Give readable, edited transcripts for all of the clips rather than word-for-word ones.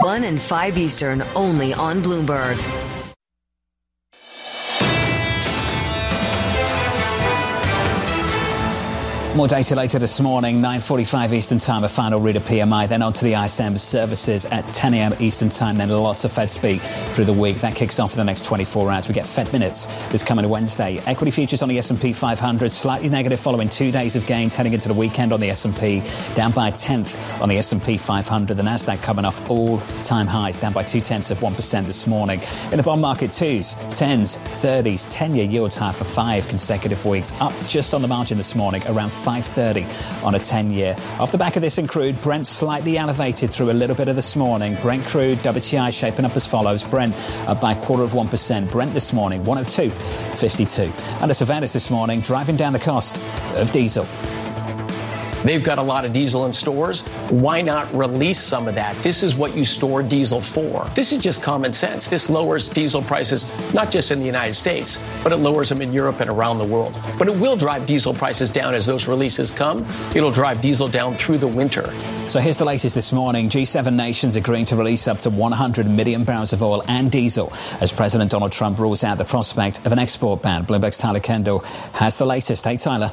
1 and 5 Eastern, only on Bloomberg. More data later this morning, 9:45 Eastern Time, a final read of PMI, then on to the ISM services at 10 a.m. Eastern Time, then lots of Fed speak through the week. That kicks off for the next 24 hours. We get Fed minutes this coming Wednesday. Equity futures on the S&P 500, slightly negative following 2 days of gains heading into the weekend on the S&P, down by a tenth on the S&P 500. The Nasdaq coming off all-time highs, down by 0.2% this morning. In the bond market, 2s, 10s, 30s, 10-year yields high for 5 consecutive weeks, up just on the margin this morning, around 5.30 on a 10-year. Off the back of this in crude, Brent slightly elevated through a little bit of this morning. Brent crude, WTI shaping up as follows. Brent up by 0.25%. Brent this morning, 102.52. Under surveillance this morning, driving down the cost of diesel. They've got a lot of diesel in stores. Why not release some of that? This is what you store diesel for. This is just common sense. This lowers diesel prices, not just in the United States, but it lowers them in Europe and around the world. But it will drive diesel prices down as those releases come. It'll drive diesel down through the winter. So here's the latest this morning. G7 nations agreeing to release up to 100 million barrels of oil and diesel as President Donald Trump rules out the prospect of an export ban. Bloomberg's Tyler Kendall has the latest. Hey, Tyler.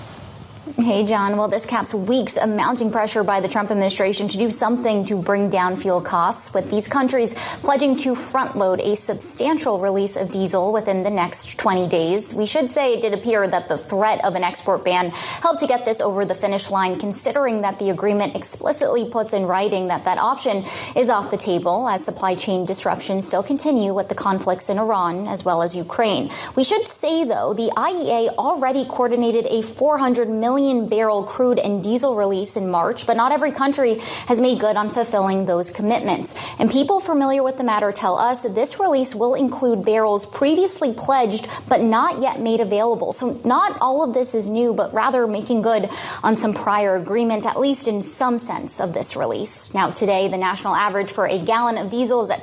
Hey, John. Well, this caps weeks of mounting pressure by the Trump administration to do something to bring down fuel costs, with these countries pledging to front-load a substantial release of diesel within the next 20 days. We should say it did appear that the threat of an export ban helped to get this over the finish line, considering that the agreement explicitly puts in writing that that option is off the table as supply chain disruptions still continue with the conflicts in Iran as well as Ukraine. We should say, though, the IEA already coordinated a 400 million barrel crude and diesel release in March, but not every country has made good on fulfilling those commitments. And people familiar with the matter tell us this release will include barrels previously pledged but not yet made available. So not all of this is new, but rather making good on some prior agreements, at least in some sense of this release. Now, today, the national average for a gallon of diesel is at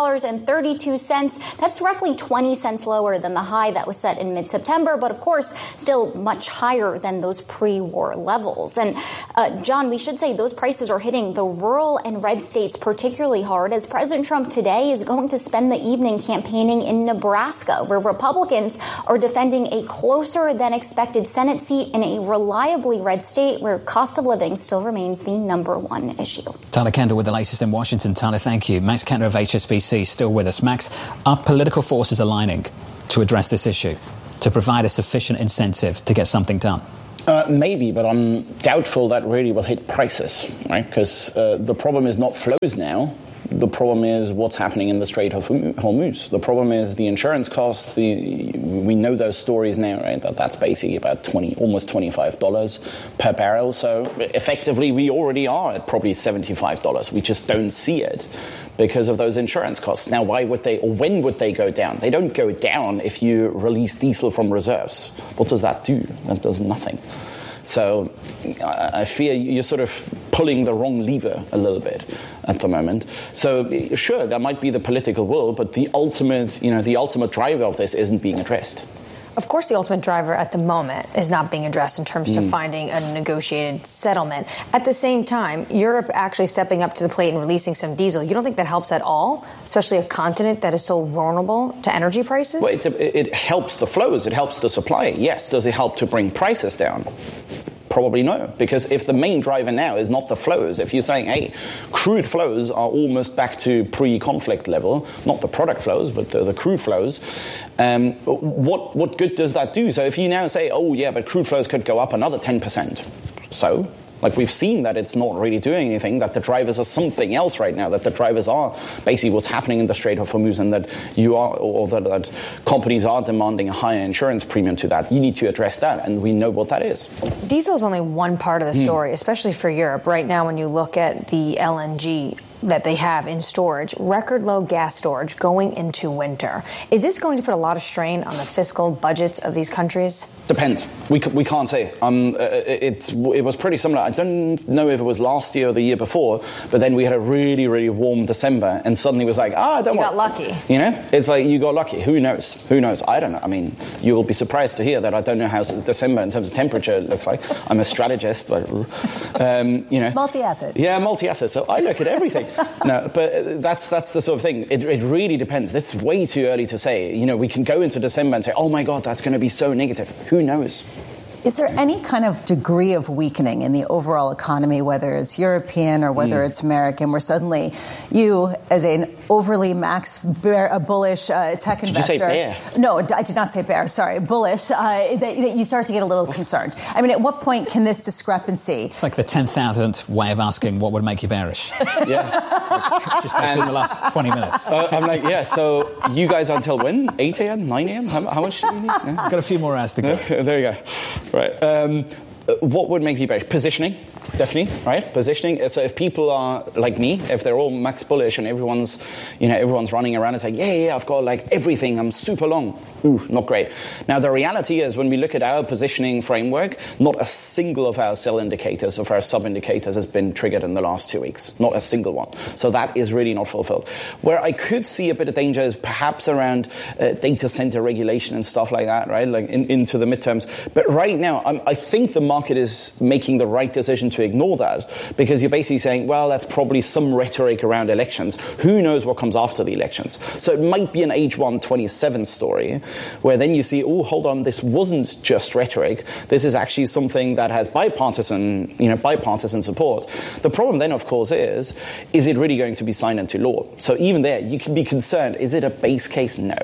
$6.32. That's roughly 20 cents lower than the high that was set in mid-September, but of course, still much higher than those pre-war levels. And John, we should say those prices are hitting the rural and red states particularly hard, as President Trump today is going to spend the evening campaigning in Nebraska, where Republicans are defending a closer than expected Senate seat in a reliably red state where cost of living still remains the number one issue. Tyler Kendall with the latest in Washington. Tyler, thank you. Max Kentner of HSBC still with us. Max, are political forces aligning to address this issue, to provide a sufficient incentive to get something done? Maybe, but I'm doubtful that really will hit prices, right? Because the problem is not flows now. The problem is what's happening in the Strait of Hormuz. The problem is the insurance costs. We know those stories now, right? That's basically about almost $25 per barrel. So effectively, we already are at probably $75. We just don't see it because of those insurance costs. Now, why would they, or when would they go down? They don't go down if you release diesel from reserves. What does that do? That does nothing. So I fear you're sort of pulling the wrong lever a little bit at the moment. So sure, there might be the political will, but the ultimate driver of this isn't being addressed. Of course, the ultimate driver at the moment is not being addressed in terms of finding a negotiated settlement. At the same time, Europe actually stepping up to the plate and releasing some diesel. You don't think that helps at all, especially a continent that is so vulnerable to energy prices? Well, it helps the flows. It helps the supply. Yes. Does it help to bring prices down? Probably no, because if the main driver now is not the flows, if you're saying, hey, crude flows are almost back to pre-conflict level, not the product flows, but the crude flows, what good does that do? So if you now say, oh, yeah, but crude flows could go up another 10%, so? Like, we've seen that it's not really doing anything, that the drivers are something else right now, that the drivers are basically what's happening in the Strait of Hormuz, and that that companies are demanding a higher insurance premium to that. You need to address that, and we know what that is. Diesel is only one part of the story, especially for Europe. Right now, when you look at the LNG that they have in storage, record low gas storage going into winter. Is this going to put a lot of strain on the fiscal budgets of these countries? Depends. We can't say. It was pretty similar. I don't know if it was last year or the year before, but then we had a really, really warm December, and suddenly it was like, don't worry. You got lucky. You know? It's like you got lucky. Who knows? I don't know. I mean, you will be surprised to hear that I don't know how December in terms of temperature looks like. I'm a strategist, but, Multi-asset. Yeah, multi-asset. So I look at everything. No, but that's the sort of thing. It really depends. This is way too early to say. We can go into December and say, oh my God, that's going to be so negative. Who knows? Is there any kind of degree of weakening in the overall economy, whether it's European or whether it's American, where suddenly you, as an overly bullish tech investor... Did you say bear? No, I did not say bear. Sorry, bullish. That you start to get a little concerned. I mean, at what point can this discrepancy... It's like the 10,000th way of asking what would make you bearish. Yeah. Just in the last 20 minutes. I'm like, yeah, so you guys until when? 8 a.m., 9 a.m.? How much do you need? Yeah. Got a few more hours to go. There you go. Right. What would make you bearish? Positioning, definitely, right? Positioning. So if people are like me, if they're all max bullish and everyone's running around and saying, yeah, I've got like everything, I'm super long. Ooh, not great. Now, the reality is when we look at our positioning framework, not a single of our sell indicators, of our sub-indicators has been triggered in the last 2 weeks. Not a single one. So that is really not fulfilled. Where I could see a bit of danger is perhaps around data center regulation and stuff like that, right? Like into the midterms. But right now, I think the market is making the right decision to ignore that because you're basically saying, well, that's probably some rhetoric around elections. Who knows what comes after the elections? So it might be an H1 27 story where then you see, oh, hold on, this wasn't just rhetoric. This is actually something that has bipartisan support. The problem then, of course, is it really going to be signed into law? So even there, you can be concerned, is it a base case? No.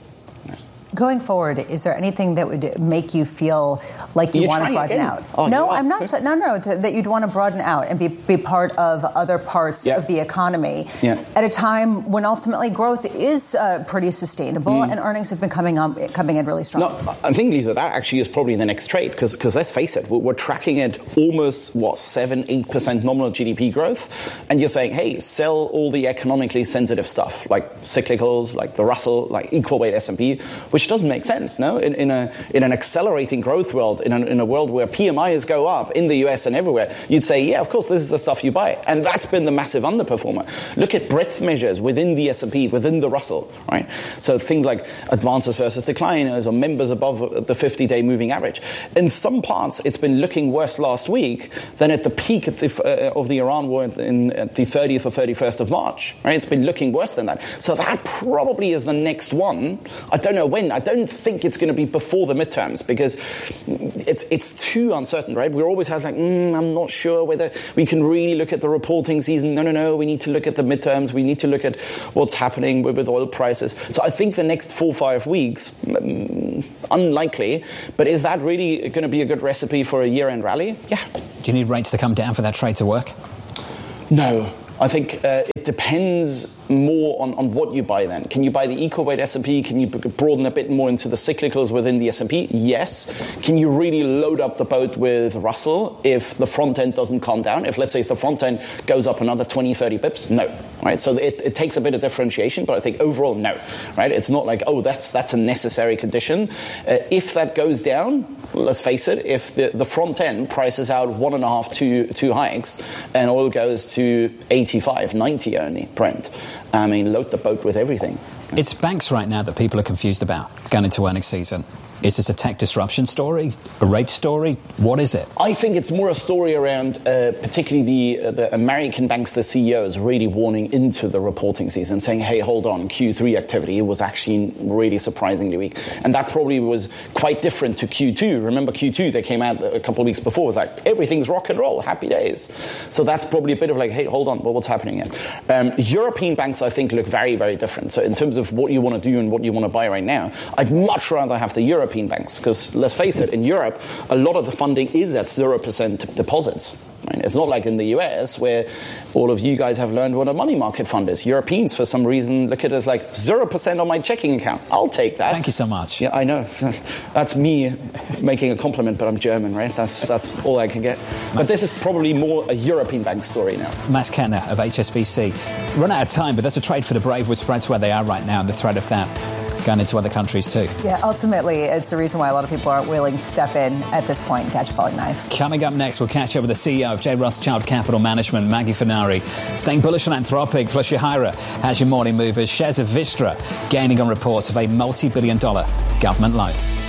Going forward, is there anything that would make you feel like you want to broaden out? Oh, no, I'm not. No, that you'd want to broaden out and be part of other parts of the economy at a time when ultimately growth is pretty sustainable and earnings have been coming in really strong. No, I think, Lisa, that actually is probably the next trade because let's face it, we're tracking at almost, 7-8% nominal GDP growth, and you're saying, hey, sell all the economically sensitive stuff like cyclicals, like the Russell, like equal weight S&P, which doesn't make sense, no? In an accelerating growth world, in a world where PMIs go up in the US and everywhere, you'd say, yeah, of course, this is the stuff you buy. And that's been the massive underperformer. Look at breadth measures within the S&P, within the Russell, right? So things like advances versus decliners or members above the 50-day moving average. In some parts, it's been looking worse last week than at the peak of the Iran war at the 30th or 31st of March, right? It's been looking worse than that. So that probably is the next one. I don't know when. I don't think it's going to be before the midterms because it's too uncertain, right? We're always like, I'm not sure whether we can really look at the reporting season. No, we need to look at the midterms. We need to look at what's happening with oil prices. So I think the next 4 or 5 weeks, unlikely, but is that really going to be a good recipe for a year-end rally? Yeah. Do you need rates to come down for that trade to work? No. I think it depends more on what you buy then. Can you buy the equal weight S&P? Can you broaden a bit more into the cyclicals within the S&P? Yes. Can you really load up the boat with Russell if the front end doesn't calm down? If, let's say, if the front end goes up another 20, 30 pips? No. Right? So it takes a bit of differentiation, but I think overall, no. Right? It's not like, oh, that's a necessary condition. If that goes down, let's face it, if the front end prices out 1.5, 2 hikes and oil goes to 85, 90 only, Brent, I mean, load the boat with everything. It's banks right now that people are confused about going into earnings season. Is this a tech disruption story, a rate story? What is it? I think it's more a story around particularly the American banks, the CEOs really warning into the reporting season, saying, hey, hold on, Q3 activity was actually really surprisingly weak. And that probably was quite different to Q2. Remember Q2, they came out a couple of weeks before, it was like, everything's rock and roll, happy days. So that's probably a bit of like, hey, hold on, well, what's happening here? European banks, I think, look very, very different. So in terms of what you want to do and what you want to buy right now, I'd much rather have the European banks, because let's face it, in Europe, a lot of the funding is at 0% deposits. Right? It's not like in the US where all of you guys have learned what a money market fund is. Europeans, for some reason, look at it as like 0% on my checking account. I'll take that. Thank you so much. Yeah, I know. That's me making a compliment, but I'm German, right? That's all I can get. But this is probably more a European bank story now. Max Kettner of HSBC. Run out of time, but that's a trade for the brave with spreads where they are right now and the threat of that going into other countries too. Yeah, ultimately, it's the reason why a lot of people aren't willing to step in at this point and catch a falling knife. Coming up next, we'll catch up with the CEO of J. Rothschild Capital Management, Maggie Fenari. Staying bullish on Anthropic, plus Yohira has your morning movers. Shares of Vistra gaining on reports of a multi-billion-dollar government loan.